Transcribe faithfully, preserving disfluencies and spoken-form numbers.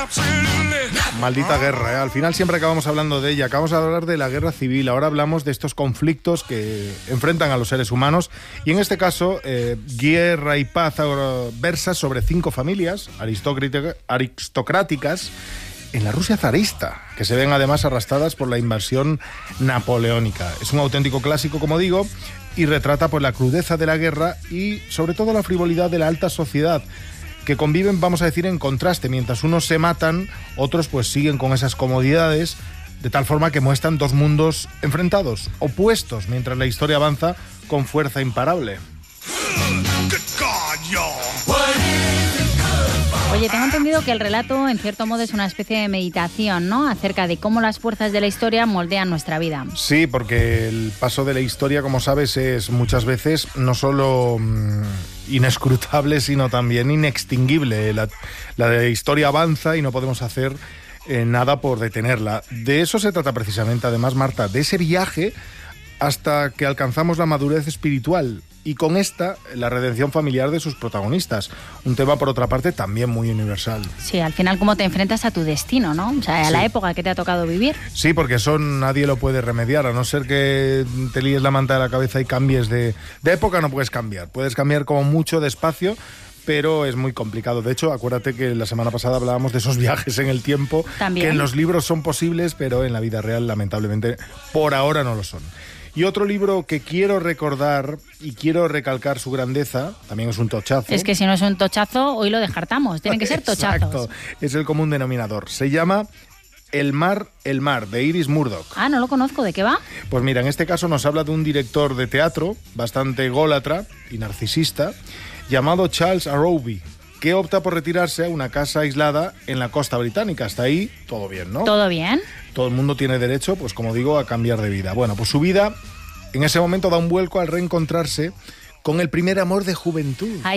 Maldita guerra, ¿eh? Al final siempre acabamos hablando de ella. Acabamos de hablar de la guerra civil, ahora hablamos de estos conflictos que enfrentan a los seres humanos. Y en este caso, eh, Guerra y Paz versa sobre cinco familias aristocráticas en la Rusia zarista, que se ven además arrastradas por la invasión napoleónica. Es un auténtico clásico, como digo, y retrata pues la crudeza de la guerra y sobre todo la frivolidad de la alta sociedad, que conviven, vamos a decir, en contraste. Mientras unos se matan, otros pues siguen con esas comodidades, de tal forma que muestran dos mundos enfrentados, opuestos, mientras la historia avanza con fuerza imparable. Oye, tengo entendido que el relato, en cierto modo, es una especie de meditación, ¿no?, acerca de cómo las fuerzas de la historia moldean nuestra vida. Sí, porque el paso de la historia, como sabes, es muchas veces no solo mmm, inescrutable, sino también inextinguible. La, la historia avanza y no podemos hacer eh, nada por detenerla. De eso se trata precisamente, además, Marta, de ese viaje hasta que alcanzamos la madurez espiritual. Y con esta, la redención familiar de sus protagonistas. Un tema, por otra parte, también muy universal. Sí, al final, cómo te enfrentas a tu destino, ¿no? O sea, a sí. la época que te ha tocado vivir. Sí, porque eso nadie lo puede remediar, a no ser que te líes la manta de la cabeza y cambies de... De época no puedes cambiar. Puedes cambiar como mucho despacio, pero es muy complicado. De hecho, acuérdate que la semana pasada hablábamos de esos viajes en el tiempo, también, que en los libros son posibles, pero en la vida real, lamentablemente, por ahora no lo son. Y otro libro que quiero recordar y quiero recalcar su grandeza, también es un tochazo. Es que si no es un tochazo, hoy lo descartamos. Tienen que ser tochazos. Exacto, es el común denominador. Se llama El mar, el mar, de Iris Murdoch. Ah, no lo conozco. ¿De qué va? Pues mira, en este caso nos habla de un director de teatro bastante ególatra y narcisista llamado Charles Arrowby, que opta por retirarse a una casa aislada en la costa británica. Hasta ahí, todo bien, ¿no? ¿Todo bien? Todo el mundo tiene derecho, pues como digo, a cambiar de vida. Bueno, pues su vida en ese momento da un vuelco al reencontrarse con el primer amor de juventud. Ay,